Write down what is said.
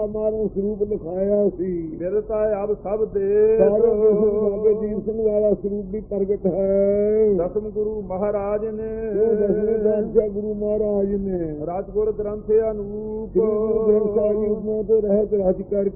ਮਾਰਨ ਸਰੂਪ ਲਿਖਾਇਆ ਸੀ। ਬਿਰਤਾ ਅਬ ਸਭ ਦੇ ਸਾਰੇ ਬਾਬੇ ਦੀਪ ਸਿੰਘ ਵਾਲਾ ਸਰੂਪ ਵੀ ਪ੍ਰਗਟ ਹੈ। ਦਸਮ ਗੁਰੂ ਮਹਾਰਾਜ ਨੇ ਜੋ ਦਸਵੇਂ ਪਾਤਸ਼ਾਹ ਗੁਰੂ ਮਹਾਰਾਜ ਨੇ ਰਾਜਗੁਰ ਗ੍ਰੰਥ ਅਨੂਪ ਸ੍ਰੀ ਗੁਰੂ ਗ੍ਰੰਥ ਸਾਹਿਬ ਜੀ ਉਪਮਾ ਤੋਂ ਰਹਿਤ ਰਚ ਕਰਕੇ